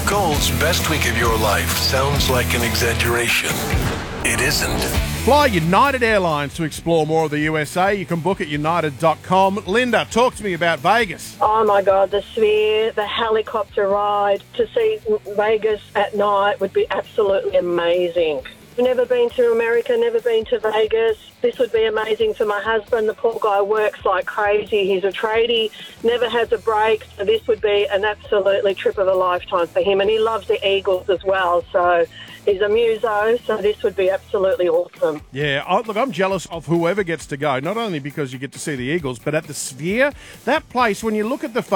Gold's best week of your life sounds like an exaggeration. It isn't. Fly United Airlines to explore more of the USA. You can book at united.com. Linda, talk to me about Vegas. Oh my God, the Sphere, the helicopter ride, to see Vegas at night would be absolutely amazing. Never been to America, never been to Vegas. This would be amazing for my husband. The poor guy works like crazy. He's a tradie, never has a break. So this would be an absolutely trip of a lifetime for him. And he loves the Eagles as well. So he's a muso. So this would be absolutely awesome. Yeah, look, I'm jealous of whoever gets to go, not only because you get to see the Eagles, but at the Sphere, that place, when you look at the